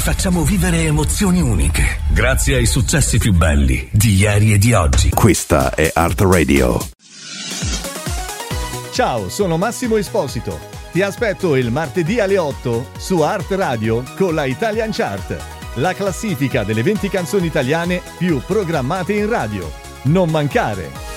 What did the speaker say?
facciamo vivere emozioni uniche, grazie ai successi più belli di ieri e di oggi. Questa è Art Radio. Ciao, sono Massimo Esposito. Ti aspetto il martedì alle 8 su Art Radio con la Italian Chart, la classifica delle 20 canzoni italiane più programmate in radio. Non mancare!